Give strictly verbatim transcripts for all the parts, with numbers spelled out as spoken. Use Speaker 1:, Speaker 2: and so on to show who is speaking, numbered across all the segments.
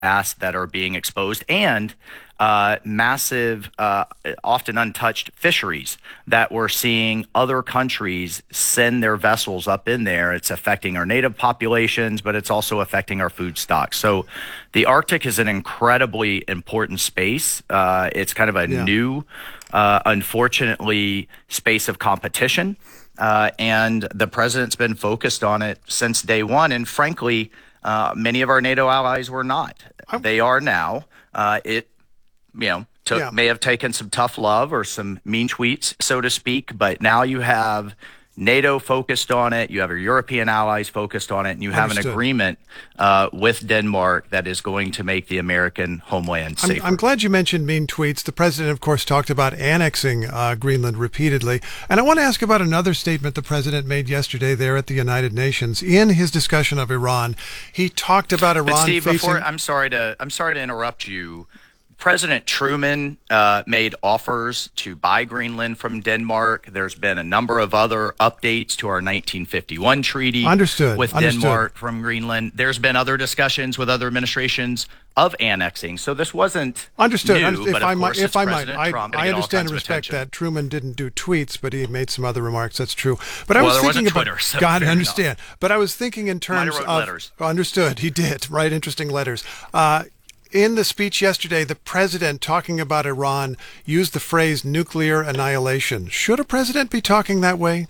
Speaker 1: gas that are being exposed, and uh, massive, uh, often untouched fisheries that we're seeing other countries send their vessels up in there. It's affecting our native populations, but it's also affecting our food stocks. So the Arctic is an incredibly important space. Uh, it's kind of a yeah. new, uh, unfortunately, space of competition. Uh, and the president's been focused on it since day one. And frankly, uh, many of our NATO allies were not. They are now. Uh, it, you know, took, yeah. may have taken some tough love or some mean tweets, so to speak. But now you have NATO focused on it. You have your European allies focused on it. And you have Understood. an agreement uh, with Denmark that is going to make the American homeland safer.
Speaker 2: I'm, I'm glad you mentioned mean tweets. The president, of course, talked about annexing uh, Greenland repeatedly. And I want to ask about another statement the president made yesterday there at the United Nations. In his discussion of Iran, he talked about Iran
Speaker 1: but Steve,
Speaker 2: facing...
Speaker 1: Before, I'm sorry to I'm sorry to interrupt you. President Truman uh, made offers to buy Greenland from Denmark. There's been a number of other updates to our nineteen fifty-one treaty
Speaker 2: Understood.
Speaker 1: with
Speaker 2: Understood.
Speaker 1: Denmark from Greenland. There's been other discussions with other administrations of annexing. So this wasn't
Speaker 2: Understood.
Speaker 1: new,
Speaker 2: Understood.
Speaker 1: but
Speaker 2: if
Speaker 1: of
Speaker 2: I might,
Speaker 1: course
Speaker 2: if
Speaker 1: it's
Speaker 2: I
Speaker 1: President
Speaker 2: might,
Speaker 1: Trump.
Speaker 2: I, I understand and respect that Truman didn't do tweets, but he made some other remarks. That's true. But I
Speaker 1: well,
Speaker 2: was
Speaker 1: there
Speaker 2: thinking
Speaker 1: wasn't
Speaker 2: about
Speaker 1: Twitter, so
Speaker 2: God,
Speaker 1: fair
Speaker 2: understand.
Speaker 1: enough.
Speaker 2: But I was thinking in terms
Speaker 1: wrote
Speaker 2: of
Speaker 1: letters.
Speaker 2: Understood. He did write interesting letters. Uh, In the speech yesterday, the president, talking about Iran, used the phrase nuclear annihilation. Should a president be talking that way?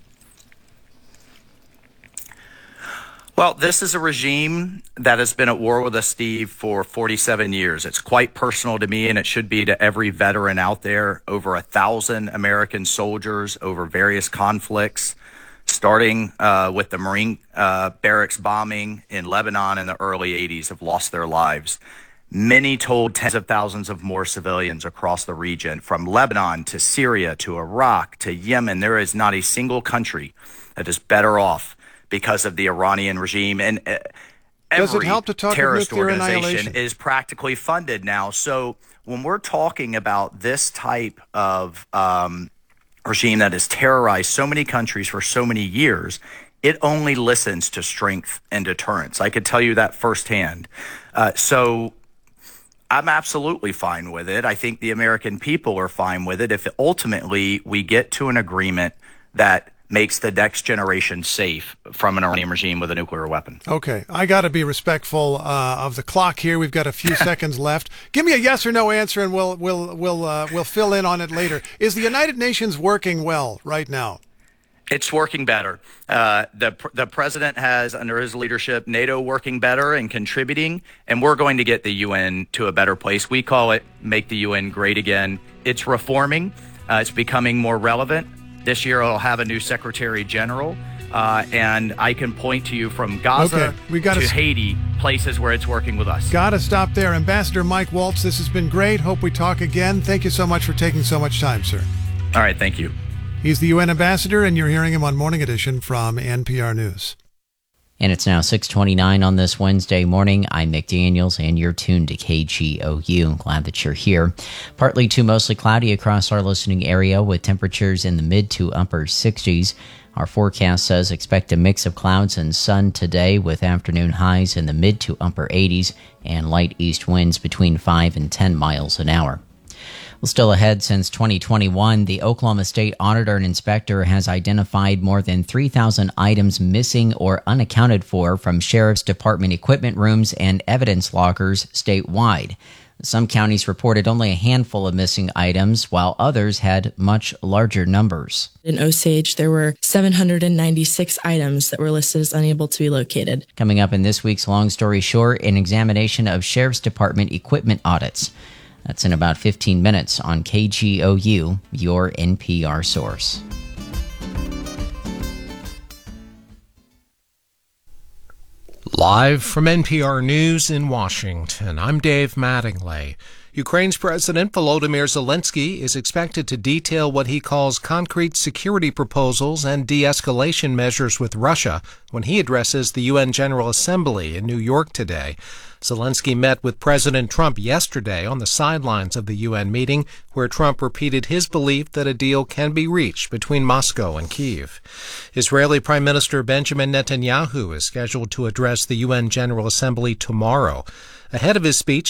Speaker 1: Well, this is a regime that has been at war with us, Steve, for forty-seven years. It's quite personal to me, and it should be to every veteran out there. Over a thousand American soldiers over various conflicts, starting uh, with the Marine uh, barracks bombing in Lebanon in the early eighties, have lost their lives. Many told tens of thousands of more civilians across the region, from Lebanon to Syria to Iraq to Yemen. There is not a single country that is better off because of the Iranian regime. And uh,
Speaker 2: Does
Speaker 1: every
Speaker 2: it help to talk
Speaker 1: terrorist
Speaker 2: nuclear
Speaker 1: organization
Speaker 2: annihilation?
Speaker 1: is practically funded now. So when we're talking about this type of um, regime that has terrorized so many countries for so many years, it only listens to strength and deterrence. I could tell you that firsthand. Uh, so I'm absolutely fine with it. I think the American people are fine with it if ultimately we get to an agreement that makes the next generation safe from an Iranian regime with a nuclear weapon.
Speaker 2: Okay, I got to be respectful uh, of the clock here. We've got a few seconds left. Give me a yes or no answer, and we'll we'll we'll uh, we'll fill in on it later. Is the United Nations working well right now?
Speaker 1: It's working better. Uh, the the president has, under his leadership, NATO working better and contributing, and we're going to get the U N to a better place. We call it Make the U N Great Again. It's reforming. Uh, it's becoming more relevant. This year it'll have a new Secretary General, uh, and I can point to you from Gaza
Speaker 2: okay, we gotta
Speaker 1: to
Speaker 2: s-
Speaker 1: Haiti, places where it's working with us.
Speaker 2: Got to stop there. Ambassador Mike Waltz, this has been great. Hope we talk again. Thank you so much for taking so much time, sir.
Speaker 1: All right, thank you.
Speaker 2: He's the U N ambassador, and you're hearing him on Morning Edition from N P R News.
Speaker 3: And it's now six twenty-nine on this Wednesday morning. I'm Mick Daniels, and you're tuned to K G O U. Glad that you're here. Partly to mostly cloudy across our listening area with temperatures in the mid to upper sixties. Our forecast says expect a mix of clouds and sun today with afternoon highs in the mid to upper eighties and light east winds between five and ten miles an hour. Well, still ahead, since twenty twenty-one, the Oklahoma State Auditor and Inspector has identified more than three thousand items missing or unaccounted for from Sheriff's Department equipment rooms and evidence lockers statewide. Some counties reported only a handful of missing items, while others had much larger numbers.
Speaker 4: In Osage, there were seven hundred ninety-six items that were listed as unable to be located.
Speaker 3: Coming up in this week's Long Story Short, an examination of Sheriff's Department equipment audits. That's in about fifteen minutes on K G O U, your N P R source.
Speaker 5: Live from N P R News in Washington, I'm Dave Mattingly. Ukraine's President Volodymyr Zelensky is expected to detail what he calls concrete security proposals and de-escalation measures with Russia when he addresses the U N General Assembly in New York today. Zelensky met with President Trump yesterday on the sidelines of the U N meeting, where Trump repeated his belief that a deal can be reached between Moscow and Kyiv. Israeli Prime Minister Benjamin Netanyahu is scheduled to address the U N General Assembly tomorrow. Ahead of his speech,